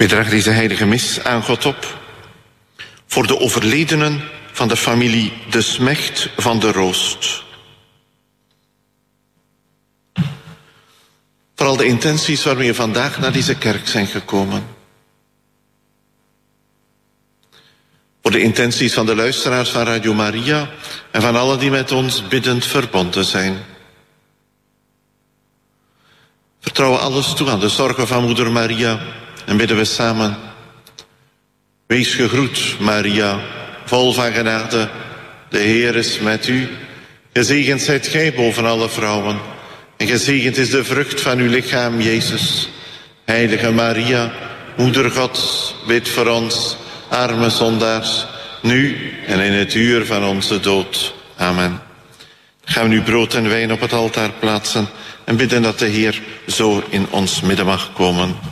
We dragen deze heilige mis aan God op voor de overledenen van de familie De Smecht van de Roost. Vooral de intenties waarmee we vandaag naar deze kerk zijn gekomen. Voor de intenties van de luisteraars van Radio Maria en van allen die met ons biddend verbonden zijn. Vertrouwen alles toe aan de zorgen van Moeder Maria en bidden we samen. Wees gegroet, Maria, vol van genade. De Heer is met u. Gezegend zijt gij boven alle vrouwen. En gezegend is de vrucht van uw lichaam, Jezus. Heilige Maria, Moeder Gods, bid voor ons, arme zondaars, nu en in het uur van onze dood. Amen. Gaan we nu brood en wijn op het altaar plaatsen en bidden dat de Heer zo in ons midden mag komen.